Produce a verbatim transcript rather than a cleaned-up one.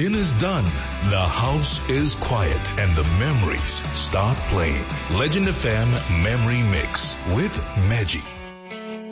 dinner's done, the house is quiet, and the memories start playing. Legend F M Memory Mix with Maggie.